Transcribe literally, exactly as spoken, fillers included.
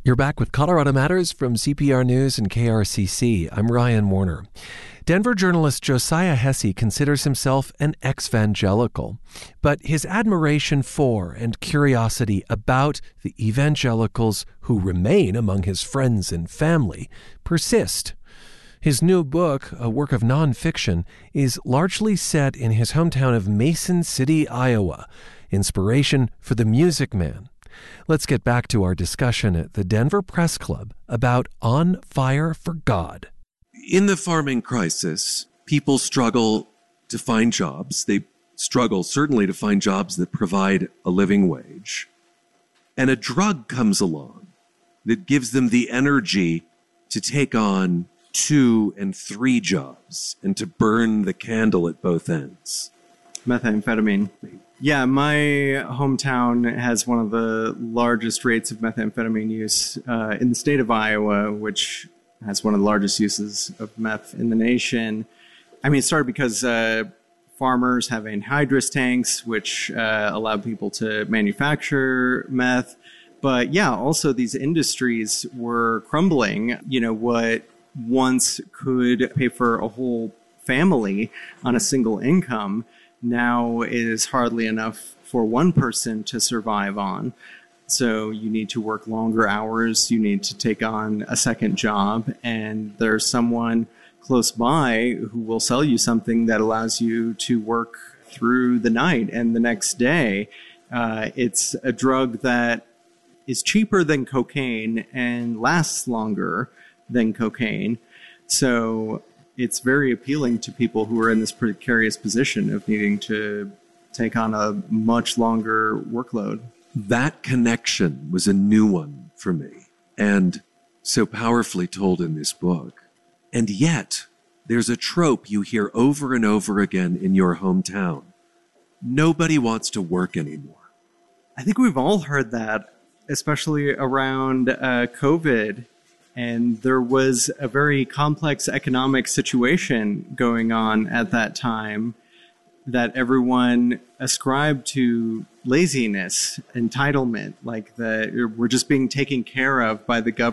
You're back with Colorado Matters from C P R News and K R C C. I'm Ryan Warner. Denver journalist Josiah Hesse considers himself an ex-evangelical, but his admiration for and curiosity about the evangelicals who remain among his friends and family persist. His new book, a work of nonfiction, is largely set in his hometown of Mason City, Iowa, inspiration for The Music Man. Let's get back to our discussion at the Denver Press Club about On Fire for God. In the farming crisis, people struggle to find jobs. They struggle certainly to find jobs that provide a living wage. And a drug comes along that gives them the energy to take on two and three jobs and to burn the candle at both ends. Methamphetamine. Yeah, my hometown has one of the largest rates of methamphetamine use uh, in the state of Iowa, which has one of the largest uses of meth in the nation. I mean, it started because uh, farmers have anhydrous tanks, which uh, allow people to manufacture meth. But yeah, also these industries were crumbling. You know, what once could pay for a whole family on a single income now is hardly enough for one person to survive on. So you need to work longer hours, you need to take on a second job, and there's someone close by who will sell you something that allows you to work through the night and the next day. Uh, it's a drug that is cheaper than cocaine and lasts longer than cocaine. So it's very appealing to people who are in this precarious position of needing to take on a much longer workload. That connection was a new one for me and so powerfully told in this book. And yet, there's a trope you hear over and over again in your hometown. Nobody wants to work anymore. I think we've all heard that, especially around uh, COVID. And there was a very complex economic situation going on at that time that everyone ascribed to laziness, entitlement, like the we're just being taken care of by the government.